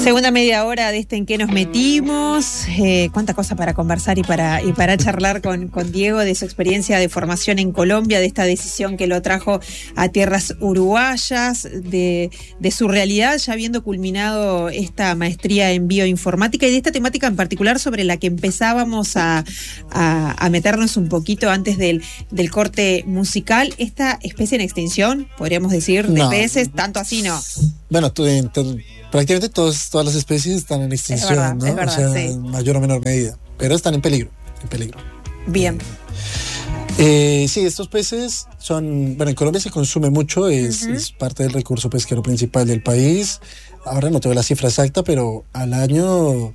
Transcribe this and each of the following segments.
Segunda media hora de En qué nos metimos. Cuánta cosa para conversar y para charlar con Diego de su experiencia de formación en Colombia, de esta decisión que lo trajo a tierras uruguayas, de su realidad ya habiendo culminado esta maestría en bioinformática y de esta temática en particular sobre la que empezábamos a meternos un poquito antes del corte musical. Esta especie en extinción, podríamos decir, de peces, tanto así no. Bueno, prácticamente todas las especies están en extinción, es verdad, ¿no? Es verdad, o sea, sí. En mayor o menor medida, pero están en peligro. Bien. Sí, estos peces son, bueno, en Colombia se consume mucho, es parte del recurso pesquero principal del país. Ahora no tengo la cifra exacta, pero al año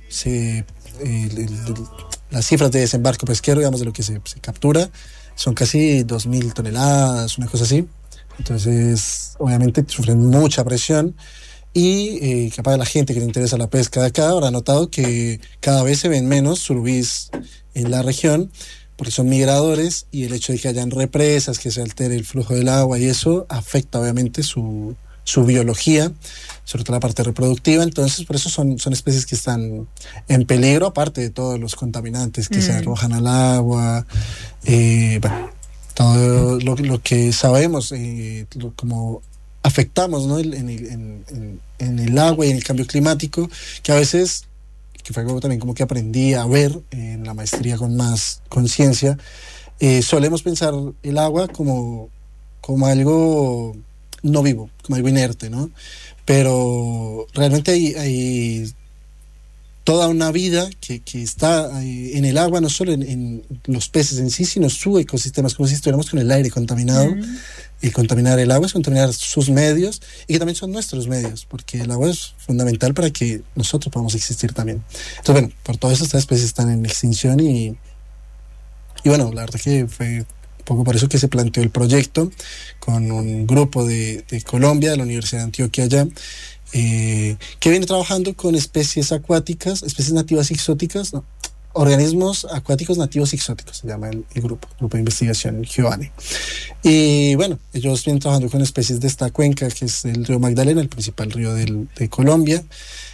las cifras de desembarco pesquero, digamos, de lo que se captura, son casi 2.000 toneladas, una cosa así. Entonces, obviamente sufren mucha presión y capaz la gente que le interesa la pesca de acá habrá notado que cada vez se ven menos surubís en la región porque son migradores, y el hecho de que hayan represas, que se altere el flujo del agua y eso afecta obviamente su biología, sobre todo la parte reproductiva. Entonces por eso son especies que están en peligro, aparte de todos los contaminantes que se arrojan al agua, bueno, todo lo que sabemos, como afectamos, ¿no? en el agua y en el cambio climático, que a veces, que fue algo también como que aprendí a ver en la maestría con más conciencia, solemos pensar el agua como algo no vivo, como algo inerte, ¿no? Pero realmente hay toda una vida que está en el agua, no solo en los peces en sí, sino su ecosistema. Es como si estuviéramos con el aire contaminado. Y contaminar el agua es contaminar sus medios, y que también son nuestros medios, porque el agua es fundamental para que nosotros podamos existir también. Entonces, bueno, por todo eso estas especies están en extinción y bueno, la verdad que fue un poco por eso que se planteó el proyecto con un grupo de Colombia, de la Universidad de Antioquia allá, que viene trabajando con especies acuáticas, especies nativas exóticas, no, organismos acuáticos nativos exóticos, se llama el grupo de investigación GIOANE. Y bueno, ellos vienen trabajando con especies de esta cuenca, que es el río Magdalena, el principal río de Colombia.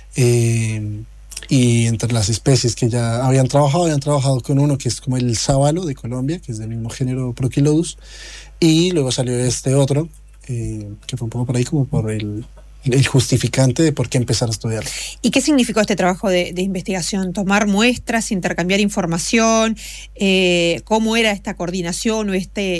Y entre las especies que ya habían trabajado con uno que es como el sábalo de Colombia, que es del mismo género Procylodus, y luego salió este otro, que fue un poco por ahí como por el justificante de por qué empezar a estudiarlo. ¿Y qué significó este trabajo de investigación? ¿Tomar muestras, intercambiar información? ¿Cómo era esta coordinación o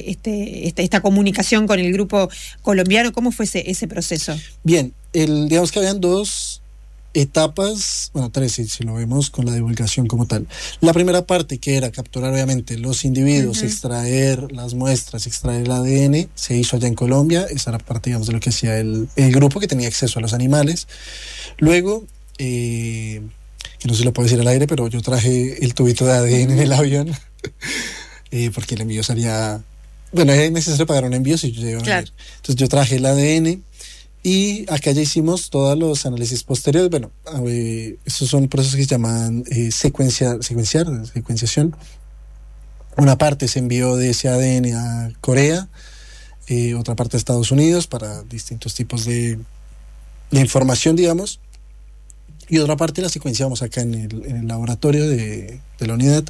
esta comunicación con el grupo colombiano? ¿Cómo fue ese proceso? Bien, digamos que habían dos etapas, bueno, tres si lo vemos con la divulgación como tal. La primera parte, que era capturar obviamente los individuos, extraer las muestras, extraer el ADN, se hizo allá en Colombia. Esa era parte, digamos, de lo que hacía el grupo que tenía acceso a los animales. Luego, que no sé si lo puedo decir al aire, pero yo traje el tubito de ADN en el avión, porque el envío salía, bueno, era necesario pagar un envío si yo llevaba. Claro. Entonces yo traje el ADN. Y acá ya hicimos todos los análisis posteriores. Bueno, esos son procesos que se llaman secuenciación. Una parte se envió de ese ADN a Corea, otra parte a Estados Unidos para distintos tipos de información, digamos. Y otra parte la secuenciamos acá en el laboratorio de la unidad.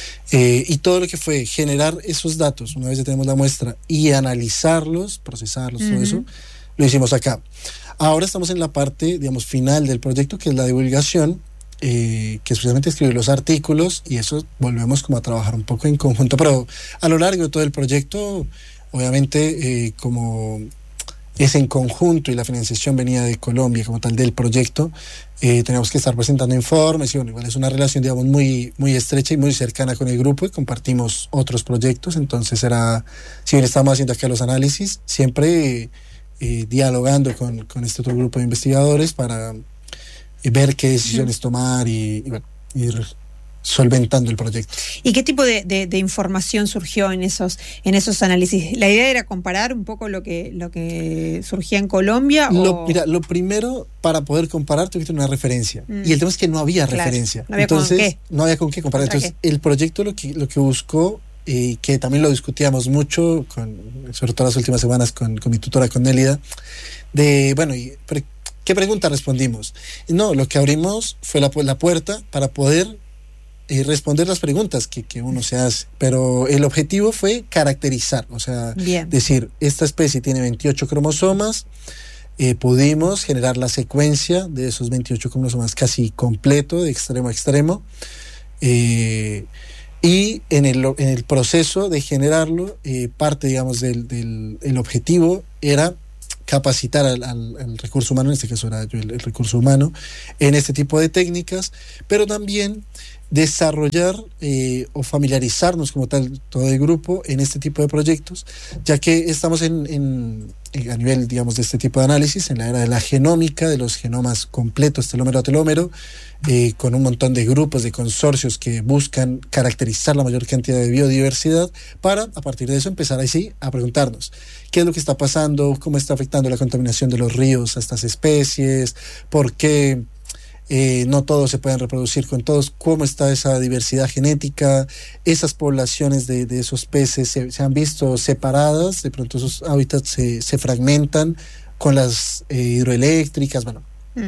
Y todo lo que fue generar esos datos, una vez que tenemos la muestra, y analizarlos, procesarlos, todo eso, lo hicimos acá. Ahora estamos en la parte, digamos, final del proyecto, que es la divulgación, que es precisamente escribir los artículos, y eso volvemos como a trabajar un poco en conjunto, pero a lo largo de todo el proyecto, obviamente, como es en conjunto y la financiación venía de Colombia como tal del proyecto, teníamos que estar presentando informes, y bueno, igual es una relación, digamos, muy, muy estrecha y muy cercana con el grupo, y compartimos otros proyectos. Entonces si bien estamos haciendo acá los análisis, siempre dialogando con este otro grupo de investigadores para ver qué decisiones tomar y bueno, ir solventando el proyecto. ¿Y qué tipo de información surgió en esos análisis? ¿La idea era comparar un poco lo que surgía en Colombia? Mira, lo primero, para poder comparar, tuve que tener una referencia. Y el tema es que no había referencia. No había no había con qué comparar. Entonces, el proyecto lo que buscó, que también lo discutíamos mucho, sobre todo las últimas semanas con mi tutora, con Nélida, ¿qué pregunta respondimos? No, lo que abrimos fue la puerta para poder responder las preguntas que uno se hace, pero el objetivo fue caracterizar, o sea, Bien. decir, esta especie tiene 28 cromosomas, pudimos generar la secuencia de esos 28 cromosomas casi completo, de extremo a extremo, y en el proceso de generarlo, parte, digamos, el objetivo era capacitar al recurso humano, en este caso era yo el recurso humano, en este tipo de técnicas, pero también desarrollar o familiarizarnos como tal todo el grupo en este tipo de proyectos, ya que estamos a nivel, digamos, de este tipo de análisis, en la era de la genómica, de los genomas completos, telómero a telómero, con un montón de grupos, de consorcios que buscan caracterizar la mayor cantidad de biodiversidad para, a partir de eso, empezar así a preguntarnos qué es lo que está pasando, cómo está afectando la contaminación de los ríos a estas especies, por qué no todos se pueden reproducir con todos, cómo está esa diversidad genética, esas poblaciones de esos peces se han visto separadas, de pronto esos hábitats se fragmentan con las hidroeléctricas, bueno.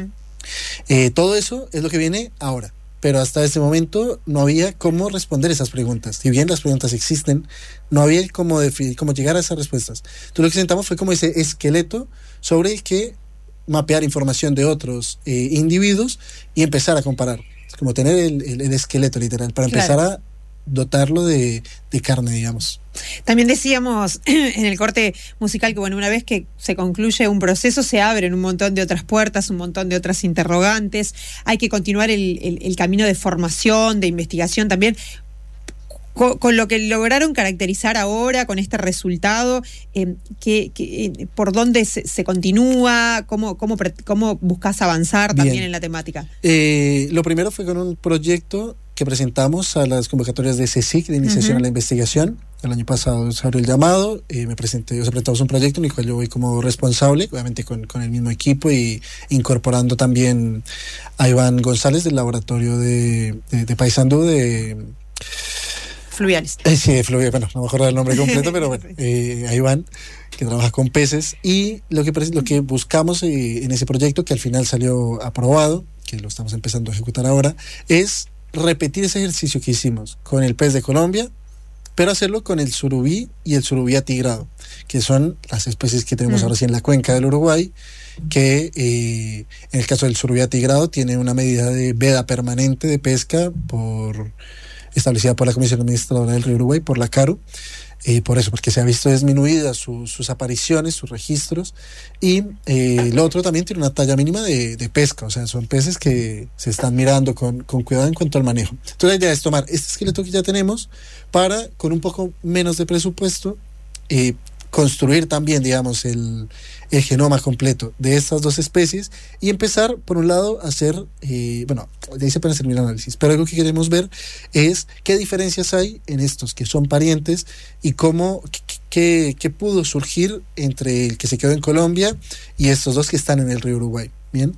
Todo eso es lo que viene ahora, pero hasta ese momento no había cómo responder esas preguntas. Si bien las preguntas existen, no había cómo llegar a esas respuestas. Entonces lo que sentamos fue como ese esqueleto sobre el que mapear información de otros individuos y empezar a comparar. Es como tener el esqueleto literal para empezar a dotarlo de carne, digamos. También decíamos en el corte musical que, bueno, una vez que se concluye un proceso se abren un montón de otras puertas, un montón de otras interrogantes, hay que continuar el camino de formación, de investigación también. Con lo que lograron caracterizar ahora, con este resultado, ¿por dónde se continúa? ¿Cómo buscas avanzar también en la temática? Lo primero fue con un proyecto que presentamos a las convocatorias de CSIC, de Iniciación a la Investigación. El año pasado se abrió el llamado, presentamos un proyecto en el cual yo voy como responsable, obviamente con el mismo equipo, y incorporando también a Iván González del laboratorio de Paysandú de... Fluviales. Sí, de Fluviales, bueno, no me acuerdo el nombre completo, pero bueno, a Iván, que trabaja con peces, y lo que buscamos en ese proyecto, que al final salió aprobado, que lo estamos empezando a ejecutar ahora, es repetir ese ejercicio que hicimos con el pez de Colombia, pero hacerlo con el surubí y el surubí atigrado, que son las especies que tenemos ahora sí en la cuenca del Uruguay, que en el caso del surubí atigrado tiene una medida de veda permanente de pesca establecida por la Comisión Administradora del Río Uruguay, por la CARU, por eso, porque se ha visto disminuidas sus apariciones, sus registros, y lo otro también tiene una talla mínima de pesca, o sea, son peces que se están mirando con cuidado en cuanto al manejo. Entonces la idea es tomar este esqueleto que ya tenemos para, con un poco menos de presupuesto, construir también, digamos, el genoma completo de estas dos especies y empezar, por un lado, a hacer, de ahí se puede hacer el análisis, pero algo que queremos ver es qué diferencias hay en estos que son parientes y qué pudo surgir entre el que se quedó en Colombia y estos dos que están en el río Uruguay. Bien,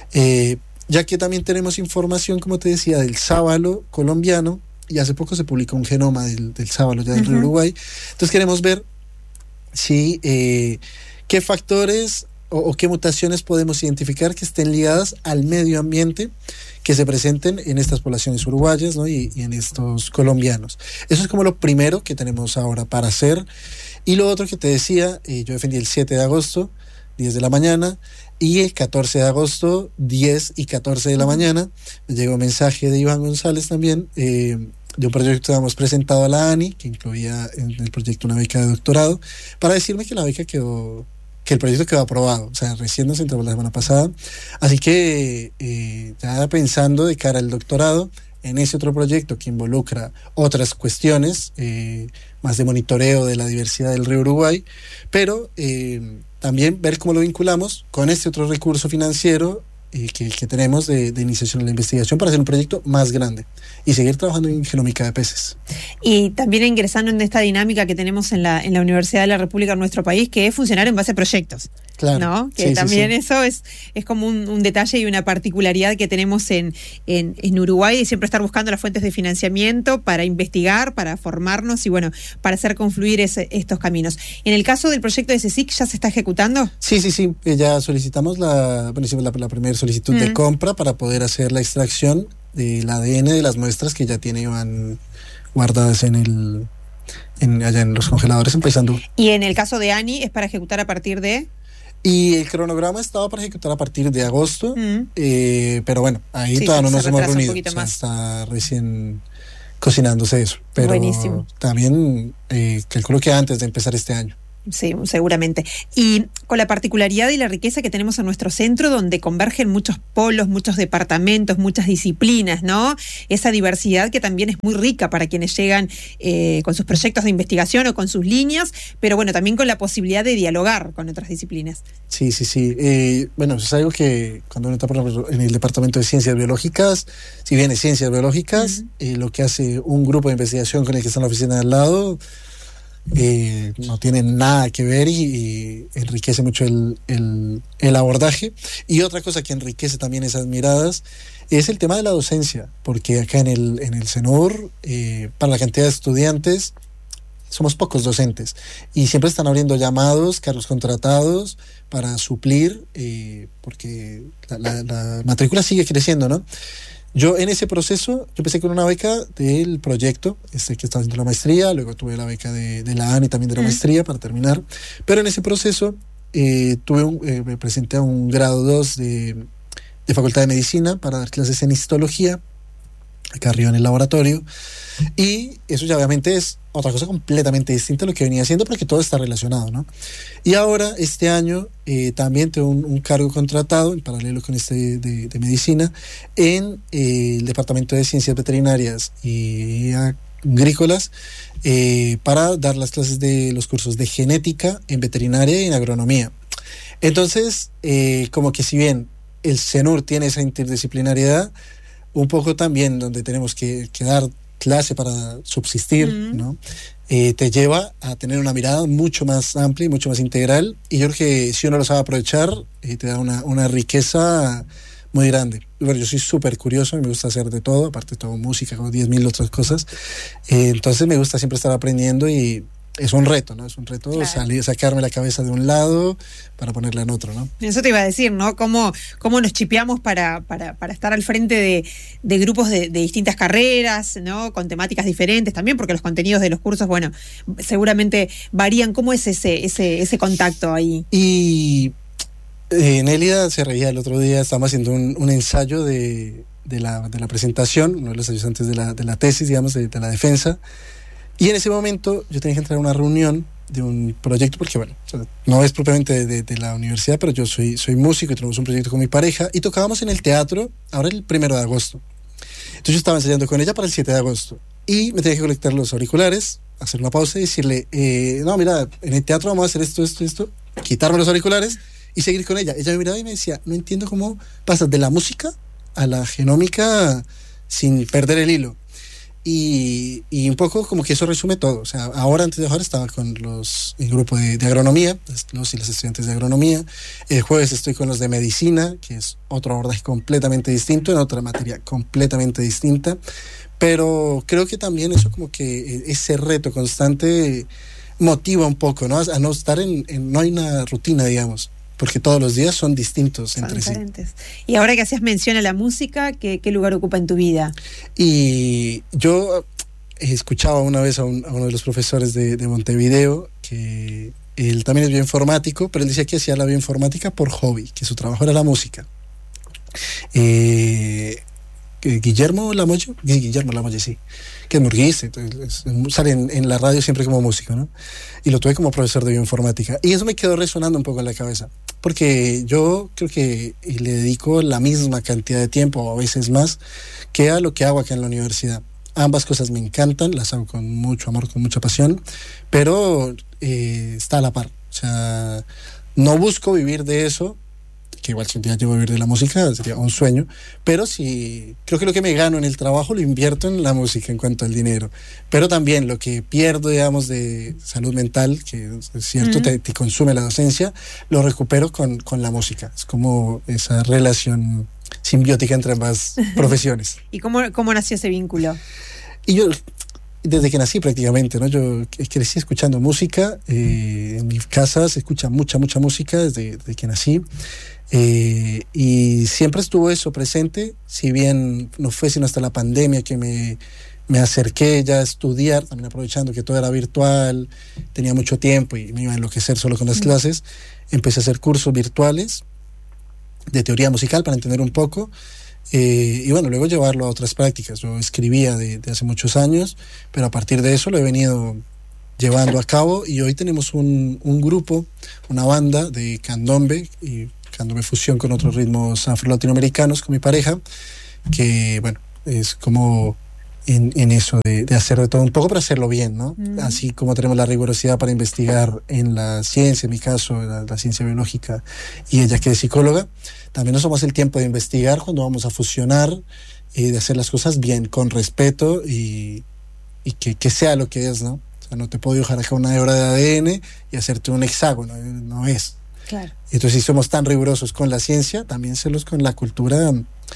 ya que también tenemos información, como te decía, del sábalo colombiano, y hace poco se publicó un genoma del sábalo ya del río Uruguay. Entonces queremos ver si qué factores o qué mutaciones podemos identificar que estén ligadas al medio ambiente que se presenten en estas poblaciones uruguayas, ¿no? y en estos colombianos. Eso es como lo primero que tenemos ahora para hacer. Y lo otro que te decía, yo defendí el 7 de agosto, 10 de la mañana, y el 14 de agosto, 10 y 14 de la mañana, me llegó un mensaje de Iván González también, de un proyecto que habíamos presentado a la ANI, que incluía en el proyecto una beca de doctorado, para decirme que el proyecto quedó aprobado, o sea, recién nos entró la semana pasada. Así que ya pensando de cara al doctorado en ese otro proyecto que involucra otras cuestiones, más de monitoreo de la diversidad del río Uruguay, pero también ver cómo lo vinculamos con este otro recurso financiero que tenemos de iniciación en la investigación para hacer un proyecto más grande y seguir trabajando en genómica de peces. Y también ingresando en esta dinámica que tenemos en la Universidad de la República en nuestro país, que es funcionar en base a proyectos. Claro. ¿No? Que sí, también sí. eso es como un detalle y una particularidad que tenemos en Uruguay, de siempre estar buscando las fuentes de financiamiento para investigar, para formarnos y bueno, para hacer confluir estos caminos. En el caso del proyecto de CSIC, ¿ya se está ejecutando? Sí. Ya solicitamos la primera solicitud de compra para poder hacer la extracción del ADN de las muestras que ya van guardadas allá en los congeladores en Paysandú. Y en el caso de ANI, ¿es para ejecutar a partir de...? Y el cronograma estaba para ejecutar a partir de agosto, pero bueno, ahí todavía no nos hemos reunido. Está recién cocinándose eso. Pero buenísimo. También calculo que antes de empezar este año. Sí, seguramente. Y con la particularidad y la riqueza que tenemos en nuestro centro, donde convergen muchos polos, muchos departamentos, muchas disciplinas, ¿no? Esa diversidad que también es muy rica para quienes llegan con sus proyectos de investigación o con sus líneas, pero bueno, también con la posibilidad de dialogar con otras disciplinas. Sí. Bueno, eso es algo que cuando uno está, por ejemplo, en el departamento de ciencias biológicas, si bien es ciencias biológicas, lo que hace un grupo de investigación con el que está en la oficina de al lado, no tiene nada que ver y enriquece mucho el abordaje. Y otra cosa que enriquece también esas miradas es el tema de la docencia, porque acá en el CENUR, para la cantidad de estudiantes, somos pocos docentes y siempre están abriendo llamados, cargos contratados para suplir, porque la matrícula sigue creciendo, ¿no? Yo en ese proceso, yo empecé con una beca del proyecto, que estaba haciendo la maestría, luego tuve la beca de la ANI también de la maestría para terminar, pero en ese proceso me presenté a un grado 2 de Facultad de Medicina para dar clases en histología, acá arriba en el laboratorio, y eso ya obviamente es otra cosa completamente distinta a lo que venía haciendo porque todo está relacionado, ¿no? Y ahora, este año, también tengo un cargo contratado, en paralelo con este de medicina, en el Departamento de Ciencias Veterinarias y Agrícolas, para dar las clases de los cursos de genética en veterinaria y en agronomía. Entonces, como que si bien el CENUR tiene esa interdisciplinariedad, un poco también donde tenemos que dar clase para subsistir, ¿no? Te lleva a tener una mirada mucho más amplia y mucho más integral, y yo creo que si uno lo sabe aprovechar, te da una riqueza muy grande. Bueno, yo soy súper curioso, me gusta hacer de todo, aparte todo música, con 10.000 otras cosas, entonces me gusta siempre estar aprendiendo y es un reto, ¿no? Es un reto, claro, sacarme la cabeza de un lado para ponerla en otro, ¿no? Eso te iba a decir, ¿no? ¿Cómo nos chipeamos para estar al frente de grupos de distintas carreras, ¿no? Con temáticas diferentes también, porque los contenidos de los cursos, bueno, seguramente varían. ¿Cómo es ese contacto ahí? Y Nélida se reía el otro día, estábamos haciendo un ensayo de la presentación, uno de los ayudantes de la tesis, digamos, de la defensa. Y en ese momento yo tenía que entrar a una reunión de un proyecto, porque bueno, no es propiamente de la universidad, pero yo soy músico y tenemos un proyecto con mi pareja y tocábamos en el teatro, ahora el 1 de agosto. Entonces yo estaba ensayando con ella para el 7 de agosto y me tenía que conectar los auriculares, hacer una pausa y decirle, no, mira, en el teatro vamos a hacer esto, quitarme los auriculares y seguir con ella. Ella me miraba y me decía, no entiendo cómo pasas de la música a la genómica sin perder el hilo. Y un poco como que eso resume todo. O sea, ahora antes de ahora estaba con el grupo de agronomía, los y las estudiantes de agronomía. El jueves estoy con los de medicina, que es otro abordaje completamente distinto, en otra materia completamente distinta. Pero creo que también eso como que ese reto constante motiva un poco, ¿no? A no estar no hay una rutina, digamos, porque todos los días son distintos entre diferentes. Sí. Y ahora que hacías mención a la música, ¿qué lugar ocupa en tu vida? Y yo escuchaba una vez a uno de los profesores de Montevideo, que él también es bioinformático, pero él decía que hacía la bioinformática por hobby, que su trabajo era la música. Guillermo Lamolle, sí, que es murguista, sale en la radio siempre como músico, ¿no? Y lo tuve como profesor de bioinformática. Y eso me quedó resonando un poco en la cabeza, porque yo creo que le dedico la misma cantidad de tiempo, o a veces más, que a lo que hago acá en la universidad. Ambas cosas me encantan, las hago con mucho amor, con mucha pasión, pero está a la par. O sea, no busco vivir de eso. que igual si un día llego a vivir de la música sería un sueño, pero sí, creo que lo que me gano en el trabajo lo invierto en la música en cuanto al dinero, pero también lo que pierdo, digamos, de salud mental, que es cierto, te consume la docencia, lo recupero con la música. Es como esa relación simbiótica entre ambas profesiones. ¿Y cómo nació ese vínculo? Y yo, desde que nací prácticamente, ¿no? Yo crecí escuchando música, en mi casa se escucha mucha música desde que nací, y siempre estuvo eso presente, si bien no fue sino hasta la pandemia que me acerqué ya a estudiar, también aprovechando que todo era virtual, tenía mucho tiempo y me iba a enloquecer solo con las clases, empecé a hacer cursos virtuales de teoría musical para entender un poco, y bueno, luego llevarlo a otras prácticas. Yo escribía de hace muchos años, pero a partir de eso lo he venido llevando a cabo, y hoy tenemos un grupo, una banda de candombe, y candombe fusión con otros ritmos afro-latinoamericanos con mi pareja, que bueno, es como en eso de hacer de todo un poco, pero hacerlo bien, ¿no? Así como tenemos la rigurosidad para investigar en la ciencia, en mi caso, la ciencia biológica, y ella que es psicóloga, también nos tomamos el tiempo de investigar cuando vamos a fusionar, de hacer las cosas bien, con respeto, y que sea lo que es, ¿no? O sea, no te puedo dibujar acá una hebra de ADN y hacerte un hexágono, no es. Claro. Entonces, si somos tan rigurosos con la ciencia, también serlos con la cultura,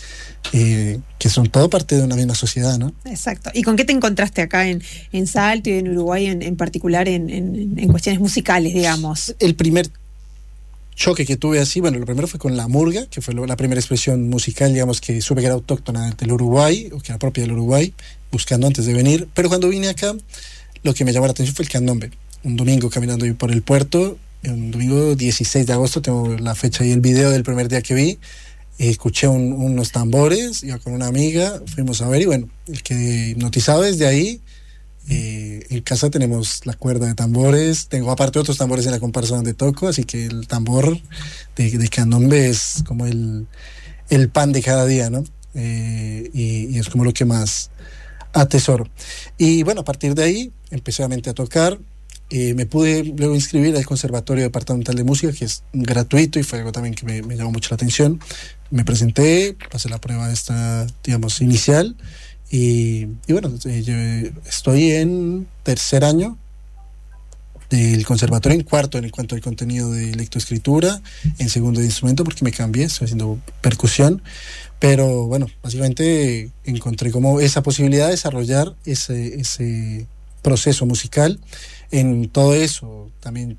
que son todo parte de una misma sociedad, ¿no? Exacto. ¿Y con qué te encontraste acá en Salto y en Uruguay en particular en cuestiones musicales, digamos? El primer choque que tuve así, bueno, lo primero fue con la murga, que fue la primera expresión musical, digamos, que supe que era autóctona del Uruguay, o que era propia del Uruguay, buscando antes de venir. Pero cuando vine acá, lo que me llamó la atención fue el candombe. Un domingo caminando por el puerto, un domingo 16 de agosto, tengo la fecha y el video del primer día que vi, escuché unos tambores, iba con una amiga, fuimos a ver, y bueno, el que hipnotizado desde ahí. En casa tenemos la cuerda de tambores, tengo aparte otros tambores en la comparsa donde toco, así que el tambor de candombe es como el pan de cada día, ¿no? Y es como lo que más atesoro. Y bueno, a partir de ahí empecé obviamente a tocar. Me pude luego inscribir al Conservatorio Departamental de Música, que es gratuito, y fue algo también que me llamó mucho la atención. Me presenté, pasé la prueba esta, digamos, inicial, y bueno, yo estoy en tercer año del conservatorio, en cuarto en cuanto al contenido de lectoescritura, en segundo de instrumento porque me cambié, estoy haciendo percusión, pero bueno, básicamente encontré como esa posibilidad de desarrollar ese proceso musical. En todo eso también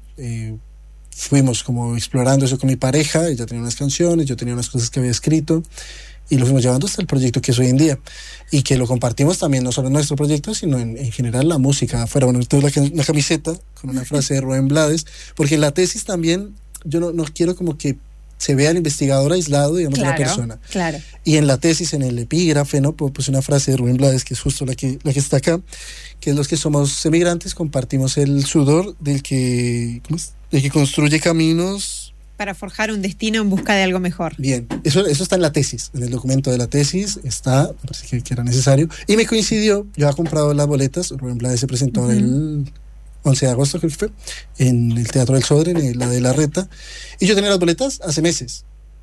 fuimos como explorando eso con mi pareja. Ella tenía unas canciones, yo tenía unas cosas que había escrito, y lo fuimos llevando hasta el proyecto que es hoy en día, y que lo compartimos también, no solo en nuestro proyecto, sino en general la música afuera. Bueno, tengo una camiseta con una frase de Rubén Blades, porque en la tesis también yo no quiero como que se vea el investigador aislado, digamos, claro, de la persona. Claro. Y en la tesis, en el epígrafe, ¿no? Pues una frase de Rubén Blades, que es justo la que está acá, que es: los que somos emigrantes compartimos el sudor del que construye caminos para forjar un destino en busca de algo mejor. Bien, eso está en la tesis, en el documento de la tesis está, me parece que era necesario, y me coincidió, yo había comprado las boletas, Rubén Blades se presentó el 11 de agosto, creo que fue, en el Teatro del Sodre, en la de la Reta, y yo tenía las boletas hace meses,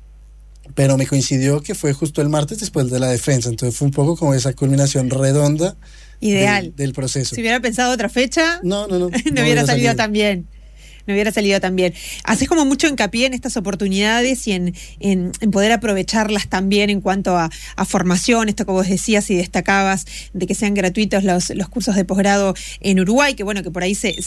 pero me coincidió que fue justo el martes después de la defensa, entonces fue un poco como esa culminación redonda. Ideal. Del proceso. Si hubiera pensado otra fecha, no hubiera salido tan bien. No hubiera salido tan bien. Haces como mucho hincapié en estas oportunidades y en poder aprovecharlas también en cuanto a formación, esto que vos decías y destacabas, de que sean gratuitos los cursos de posgrado en Uruguay, que bueno, que por ahí se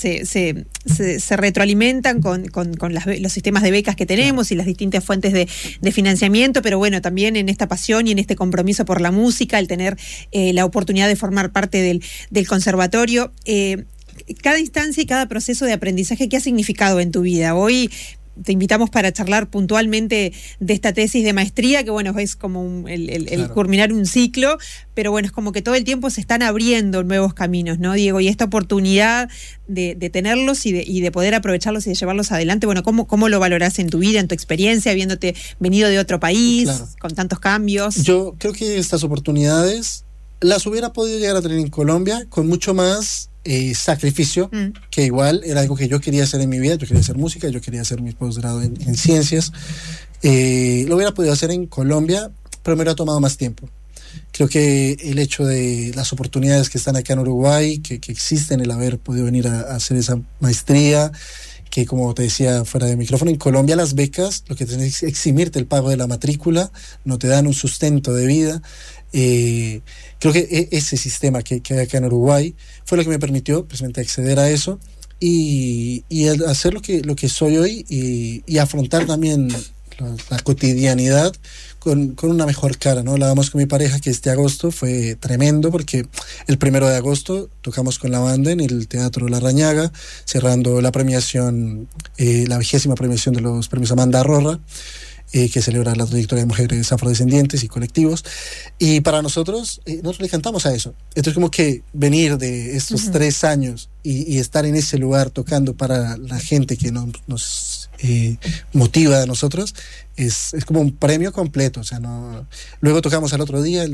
retroalimentan con los sistemas de becas que tenemos y las distintas fuentes de financiamiento, pero bueno, también en esta pasión y en este compromiso por la música, el tener la oportunidad de formar parte del conservatorio. Cada instancia y cada proceso de aprendizaje, ¿qué ha significado en tu vida? Hoy te invitamos para charlar puntualmente de esta tesis de maestría, que bueno, es como el culminar un ciclo, pero bueno, es como que todo el tiempo se están abriendo nuevos caminos, ¿no, Diego? Y esta oportunidad de tenerlos y de poder aprovecharlos y de llevarlos adelante, bueno, ¿cómo lo valorás en tu vida, en tu experiencia, habiéndote venido de otro país, con tantos cambios? Yo creo que estas oportunidades las hubiera podido llegar a tener en Colombia con mucho más sacrificio, que igual era algo que yo quería hacer en mi vida. Yo quería hacer música, yo quería hacer mi posgrado en ciencias, Lo hubiera podido hacer en Colombia, pero me hubiera tomado más tiempo. Creo que el hecho de las oportunidades que están acá en Uruguay, que existen, el haber podido venir a hacer esa maestría, que como te decía fuera de micrófono, en Colombia las becas lo que tenés es eximirte el pago de la matrícula, no te dan un sustento de vida. Creo que ese sistema que hay acá en Uruguay fue lo que me permitió precisamente acceder a eso y hacer lo que soy hoy y afrontar también la cotidianidad con una mejor cara, ¿no? Hablábamos con mi pareja que este agosto fue tremendo porque el 1 de agosto tocamos con la banda en el Teatro La Rañaga, cerrando la premiación, la 20ª premiación de los premios Amanda Arrorra, que celebra la trayectoria de mujeres afrodescendientes y colectivos. Y para nosotros le cantamos a eso. Entonces, como que venir de estos 3 años y estar en ese lugar tocando para la gente que nos motiva a nosotros, es como un premio completo. O sea, luego tocamos al otro día, el